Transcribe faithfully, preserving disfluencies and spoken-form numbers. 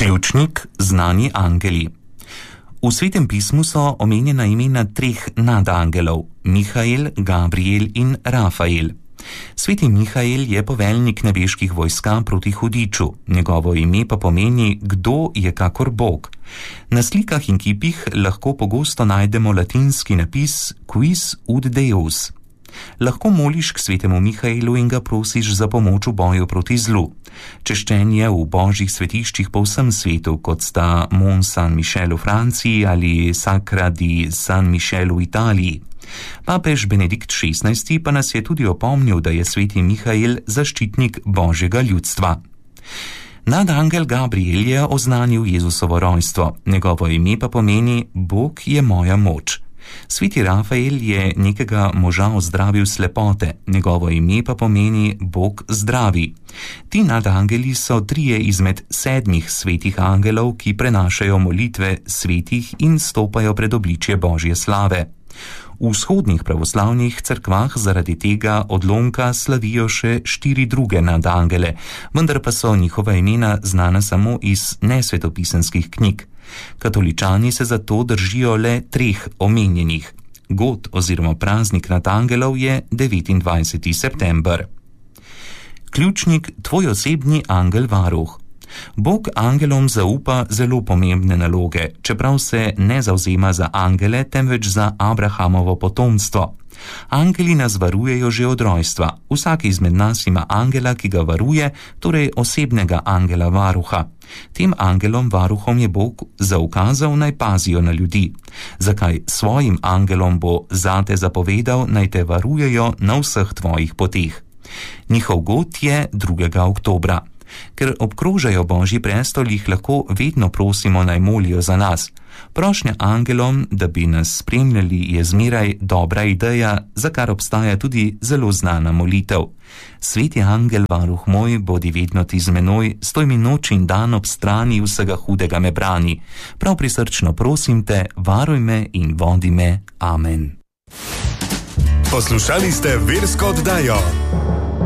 Ključnik, znani angeli. V Svetem pismu so omenjena imena treh nadangelov, Mihael, Gabriel in Rafael. Sveti Mihael je poveljnik nebeških vojska proti hudiču, njegovo ime pa pomeni, kdo je kakor Bog. Na slikah in kipih lahko pogosto najdemo latinski napis Quis ut Deus. Lahko moliš k svetemu Mihaelu in ga prosiš za pomoč v boju proti zlu. Češčenje v božjih svetiščih po vsem svetu, kot sta Mont Saint-Michel v Franciji ali Sacra di San Michel v Italiji. Papež Benedikt šestnajsti pa nas je tudi opomnil, da je sveti Mihael zaščitnik božjega ljudstva. Nadangel Gabriel je oznanil Jezusovo rojstvo, njegovo ime pa pomeni Bog je moja moč. Sveti Rafael je nekega moža ozdravil slepote, njegovo ime pa pomeni Bog zdravi. Ti nadangeli so trije izmed sedmih svetih angelov, ki prenašajo molitve svetih in stopajo pred obličje Božje slave. V vzhodnih pravoslavnih cerkvah zaradi tega odlomka slavijo še štiri druge nadangele, vendar pa so njihova imena znana samo iz nesvetopisanskih knjig. Katoličani se zato držijo le treh omenjenih. God oziroma praznik nadangelov je devetindvajseti september. Ključnik, tvoj osebni angel varuh. Bog angelom zaupa zelo pomembne naloge, čeprav se ne zavzema za angele, temveč za Abrahamovo potomstvo. Angeli nas varujejo že od rojstva. Vsak izmed nas ima angela, ki ga varuje, torej osebnega angela varuha. Tem angelom varuhom je Bog zaukazal, naj pazijo na ljudi. Zakaj svojim angelom bo zate zapovedal, naj te varujejo na vseh tvojih poteh. Njihov god je drugega oktobra. Ker obkrožajo Božji prestol, jih lahko vedno prosimo, naj molijo za nas. Prošnja angelom, da bi nas spremljali, je zmeraj dobra ideja, za kar obstaja tudi zelo znana molitev. Sveti angel, varuh moj, bodi vedno ti z menoj, stoj mi noč in dan ob strani, vsega hudega me brani. Prav prisrčno prosim te, varuj me in vodi me. Amen. Poslušali ste versko oddajo